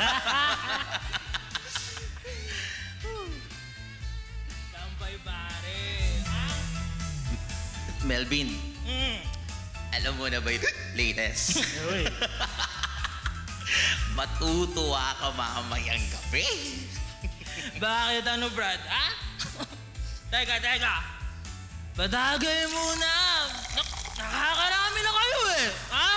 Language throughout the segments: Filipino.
Tampay pare. Melvin, alam mo na ba yung latest? Uy. Matutuwa ka mamayang gabi. Bakit ano, Brad? Ha? Teka. Badagay muna. Nakakarami na kayo eh. Ha?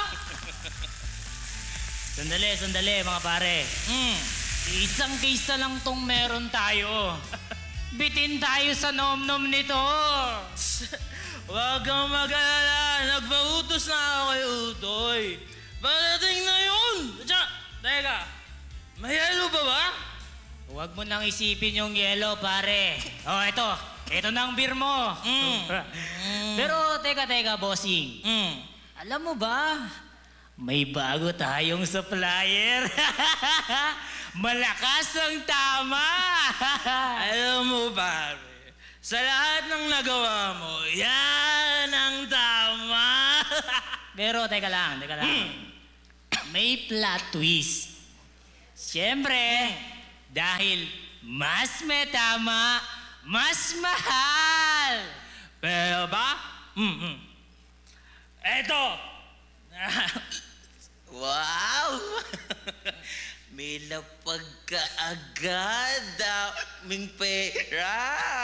Sandali, mga pare. Isang case na lang tong meron tayo. Bitin tayo sa nom-nom nito. Huwag kang mag-alala. Nagpautos na ako kay Utoy. Parating na yun. Teka. May yelo ba ba? Huwag mo nang isipin yung yellow, pare. Oh, ito na ang beer mo. Pero teka, bossing. Alam mo ba, may bago tayong supplier. Malakas ang tama. Alam mo, pare, sa lahat ng nagawa mo, yan ang tama. Pero teka lang. May plot twist. Siyempre, dahil mas may tama, mas mahal. Pero ba? Eto. Wow! May napagkaagad daming pera.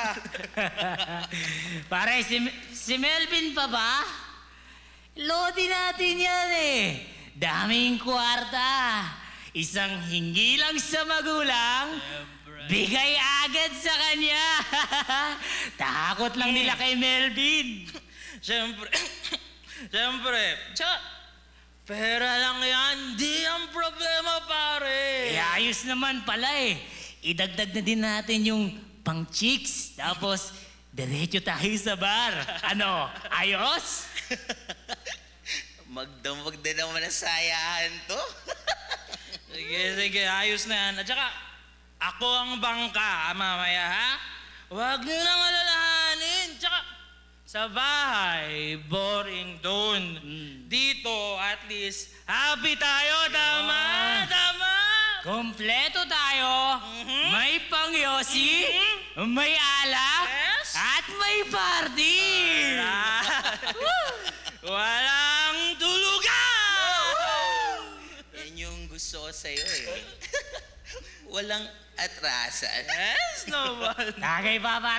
Pare, si Melvin pa ba? Lodi natin yan eh. Daming kwarta. Isang hingi lang sa magulang, bigay agad sa kanya. Takot lang nila kay Melvin. Siyempre. Pera lang yan. Di ang problema, pare. Ayos naman pala eh. Idagdag na din natin yung pang-chicks. Tapos, diretso tayo sa bar. Ano, ayos? Magdamag din naman ang sayahan to. Sige, ayos na yan. At saka, ako ang bangka, mamaya, ha? Huwag nyo nang alalahanin. Tsaka, sa bahay, boring doon. Dito, at least, happy tayo. Tama. Kompleto tayo. May pang-yosi, may alak, Yes. at may party. Walang tulugan! Yan yung gusto ko sa'yo eh. Walang atrasan. Yes, naman. Tagay pa, pare.